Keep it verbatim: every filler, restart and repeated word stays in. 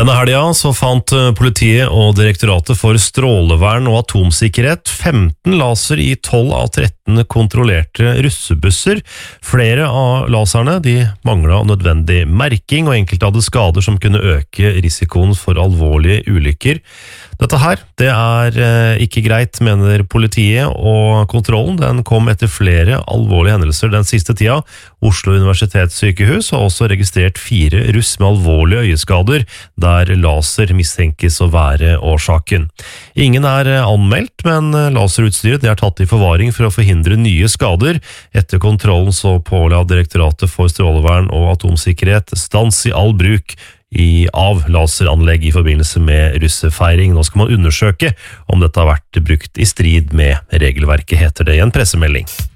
Denne helgen så fant politiet og Direktoratet for strålevern og atomsikkerhet femten laser i tolv av tretten kontrollerte russebusser. Flere av laserne de manglet nødvendig merking, og enkelte hadde skader som kunne øke risikoen for alvorlige ulykker. Dette her, det er ikke greit, mener politiet, og kontrollen den kom etter flere alvorlige hendelser den siste tida. Oslo universitetssykehus har også registrert fire russ med alvorlige øyeskader, der laser mistenkes å være årsaken. Ingen er anmeldt, men laserutstyret det er tatt i forvaring for å forhindre nye skader. Etter kontrollen så påla Direktoratet for strålevern og atomsikkerhet stans i all bruk i av laseranlegg i forbindelse med russefeiring. Nå skal man undersøke om dette har vært brukt i strid med regelverket, heter det i en pressemelding.